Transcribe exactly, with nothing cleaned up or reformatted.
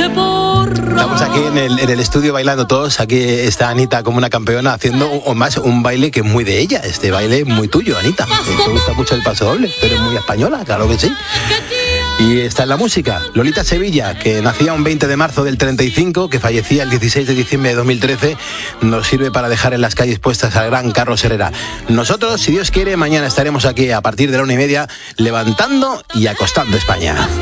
Estamos aquí en el, en el estudio bailando todos. Aquí está Anita como una campeona haciendo o más un baile que es muy de ella. Este baile muy tuyo, Anita. Te gusta mucho el paso doble, pero es muy española, claro que sí. Y está en la música Lolita Sevilla, que nacía un veinte de marzo del treinta y cinco, que fallecía el dieciséis de diciembre de dos mil trece, nos sirve para dejar en las calles puestas al gran Carlos Herrera. Nosotros, si Dios quiere, mañana estaremos aquí a partir de la una y media levantando y acostando España.